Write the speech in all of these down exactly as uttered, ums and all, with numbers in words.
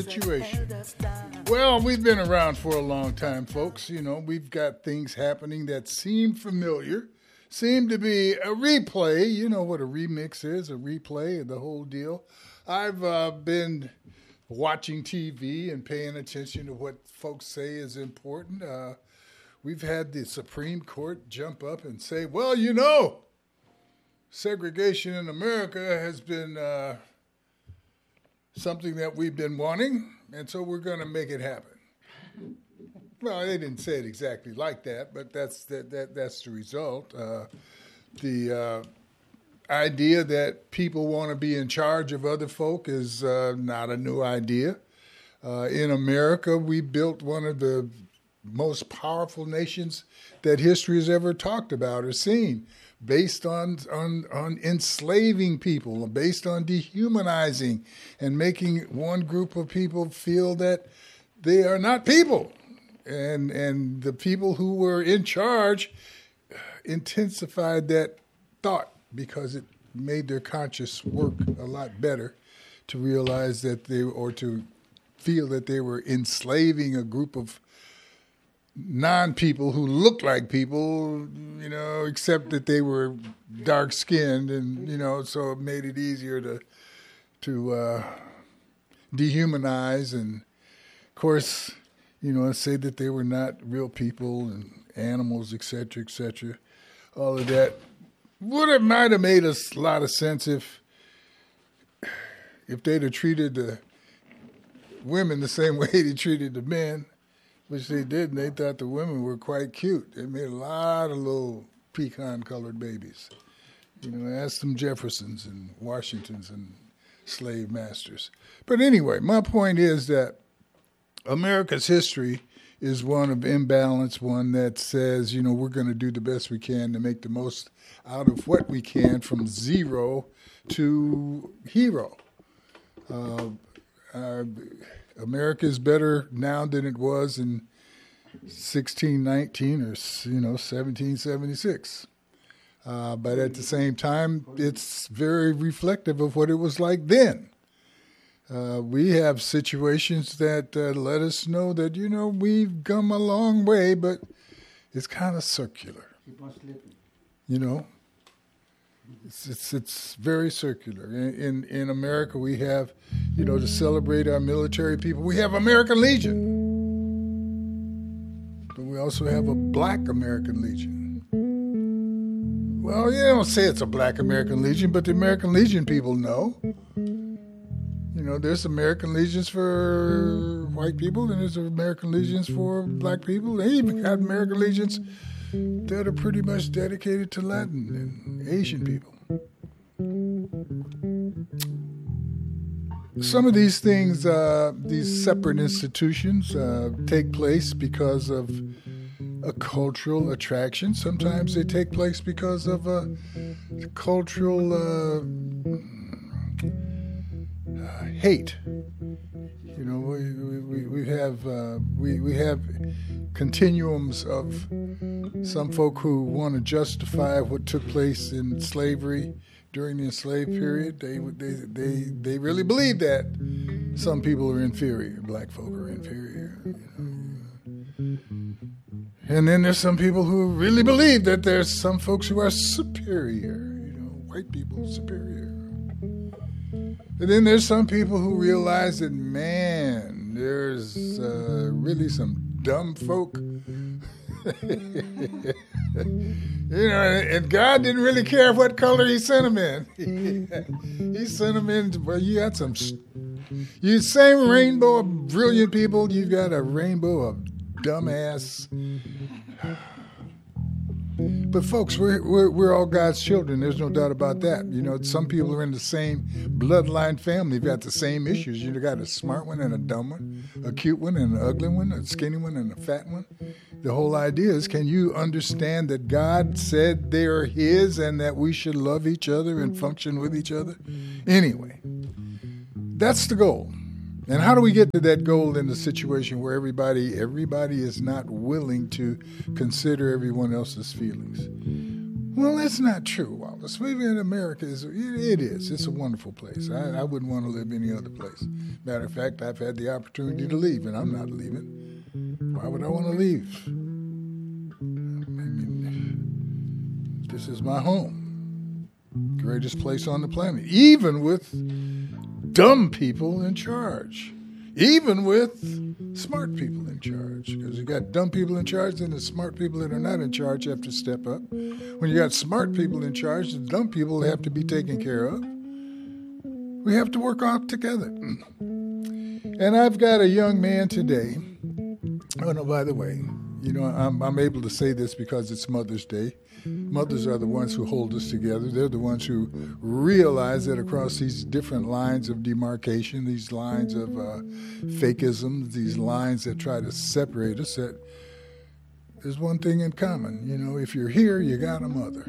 Situation. Well, we've been around for a long time, folks. You know, we've got things happening that seem familiar, seem to be a replay. You know what a remix is, a replay, the whole deal. I've uh, been watching T V and paying attention to what folks say is important. Uh, we've had the Supreme Court jump up and say, well, you know, segregation in America has been uh, something that we've been wanting, and so we're going to make it happen. Well, they didn't say it exactly like that, but that's that, that that's the result. Uh, the uh, idea that people want to be in charge of other folk is uh, not a new idea. Uh, in America, we built one of the most powerful nations that history has ever talked about or seen, based on, on on enslaving people, based on dehumanizing and making one group of people feel that they are not people. And and the people who were in charge intensified that thought because it made their conscience work a lot better to realize that they, or to feel that they were enslaving a group of non-people who looked like people, you know, except that they were dark-skinned, and you know, so it made it easier to to uh, dehumanize and, of course, you know, say that they were not real people and animals, et cetera, et cetera. All of that would have might have made us a lot of sense if if they'd have treated the women the same way they treated the men. Which they did, and they thought the women were quite cute. They made a lot of little pecan-colored babies. You know, ask some Jeffersons and Washingtons and slave masters. But anyway, my point is that America's history is one of imbalance, one that says, you know, we're going to do the best we can to make the most out of what we can from zero to hero. Uh, uh, America is better now than it was in sixteen nineteen or, you know, seventeen seventy-six. Uh, but at the same time, it's very reflective of what it was like then. Uh, we have situations that uh, let us know that, you know, we've come a long way, but it's kind of circular. You know? It's, it's it's very circular. In, in in America, we have, you know, to celebrate our military people, we have American Legion. But we also have a Black American Legion. Well, you don't say it's a Black American Legion, but the American Legion people know. You know, there's American Legions for white people, and there's American Legions for Black people. They even got American Legions that are pretty much dedicated to Latin and Asian people. Some of these things, uh, these separate institutions, uh, take place because of a cultural attraction. Sometimes they take place because of a cultural uh, uh, hate. You know, we we, we have uh, we we have continuums of some folk who want to justify what took place in slavery during the enslaved period. They they they they really believe that some people are inferior, black folk are inferior. You know. And then there's some people who really believe that there's some folks who are superior. You know, white people superior. And then there's some people who realize that, man, there's uh, really some dumb folk. You know, and God didn't really care what color he sent them in. He sent them in, well, you got some, you same rainbow of brilliant people, you've got a rainbow of dumbass. But folks, we're, we're we're all God's children. There's no doubt about that. You know, some people are in the same bloodline family. You've got the same issues. You've got a smart one and a dumb one, a cute one and an ugly one, a skinny one and a fat one. The whole idea is, can you understand that God said they are his and that we should love each other and function with each other? Anyway, that's the goal. And how do we get to that goal in a situation where everybody everybody is not willing to consider everyone else's feelings? Well, that's not true, Wallace. Maybe in America, is it is. It's a wonderful place. I, I wouldn't want to live any other place. Matter of fact, I've had the opportunity to leave, and I'm not leaving. Why would I want to leave? I mean, this is my home. Greatest place on the planet. Even with dumb people in charge. Even with smart people in charge. Because you got dumb people in charge, and the smart people that are not in charge have to step up. When you got smart people in charge, the dumb people have to be taken care of. We have to work out together. And I've got a young man today. Oh, no, by the way, you know, I'm, I'm able to say this because it's Mother's Day. Mothers are the ones who hold us together. They're the ones who realize that across these different lines of demarcation, these lines of uh, fakeism, these lines that try to separate us, that there's one thing in common. You know, if you're here, you got a mother.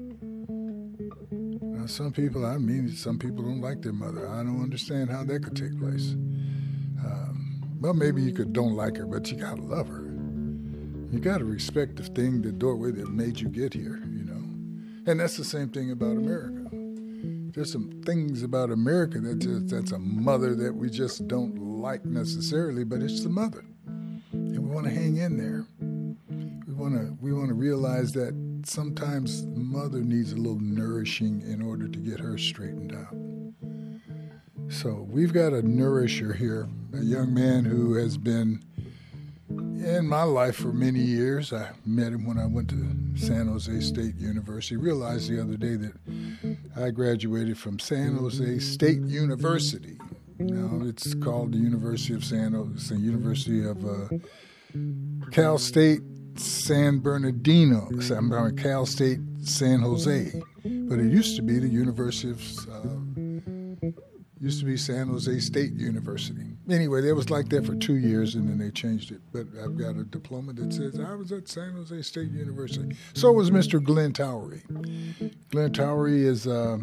Now, some people, I mean, some people don't like their mother. I don't understand how that could take place. Um, well, maybe you could don't like her, but you got to love her. You got to respect the thing, the doorway that made you get here, you know. And that's the same thing about America. There's some things about America that just, that's a mother that we just don't like necessarily, but it's the mother. And we want to hang in there. We want to we want to realize that sometimes mother needs a little nourishing in order to get her straightened out. So we've got a nourisher here, a young man who has been in my life for many years. I met him when I went to San Jose State University. Realized the other day that I graduated from San Jose State University. Now it's called the University of San Jose, the University of uh, Cal State San Bernardino, San, Cal State San Jose. But it used to be the University of uh, Used to be San Jose State University. Anyway, it was like that for two years, and then they changed it. But I've got a diploma that says I was at San Jose State University. So was Mister Glenn Towery. Glenn Towery is uh,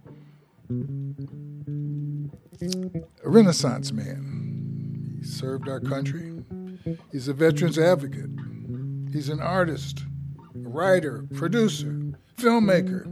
a Renaissance man. He served our country. He's a veterans advocate. He's an artist, a writer, producer, filmmaker.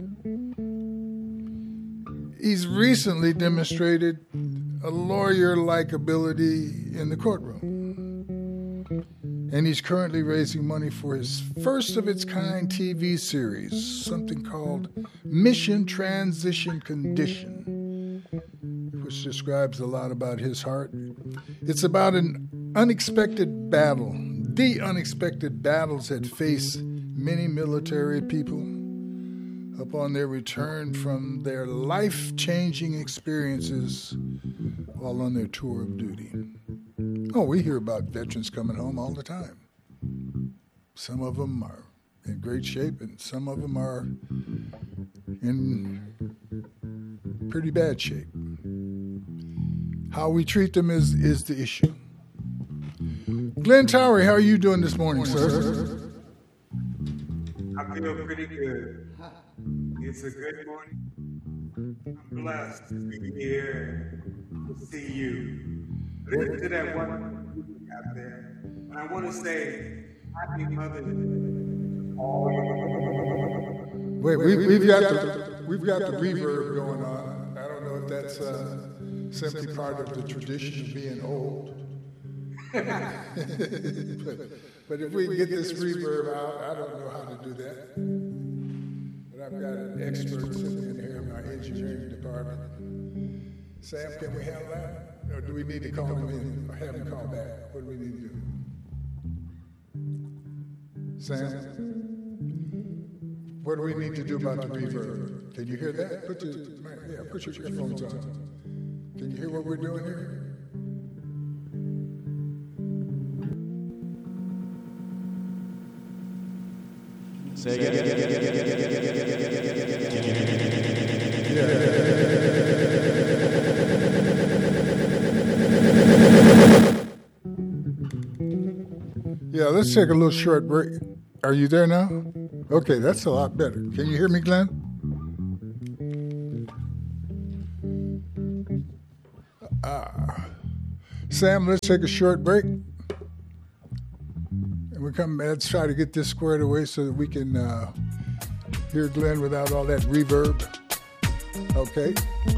He's recently demonstrated a lawyer-like ability in the courtroom. And he's currently raising money for his first-of-its-kind T V series, something called Mission Transition Condition, which describes a lot about his heart. It's about an unexpected battle, the unexpected battles that face many military people upon their return from their life-changing experiences while on their tour of duty. Oh, we hear about veterans coming home all the time. Some of them are in great shape, and some of them are in pretty bad shape. How we treat them is, is the issue. Glenn Towery, how are you doing this morning, sir? I feel pretty good. It's a good morning. I'm blessed to be here to see you. Listen to that one out there. And I want to say happy Mother's Day. Wait, we, we've got the we've got the reverb going on. I don't know if that's uh, simply part of the tradition of being old. but, but if we can get this reverb out, I don't know how to do that. But I've got an expert sitting in here in my engineering department. Sam, can we handle that? Or do we need to call him in or have him call back? What do we need to do? Sam? What do we need to do about the reverb? Can you hear that? Put your, yeah, put your earphones on. Can you hear what we're doing here? Say again. Yeah. Yeah, let's take a little short break. Are you there now? Okay, that's a lot better. Can you hear me, Glenn? Ah. Sam, let's take a short break. And we come, let's try to get this squared away so that we can uh, Hear Glenn without all that reverb. Okay.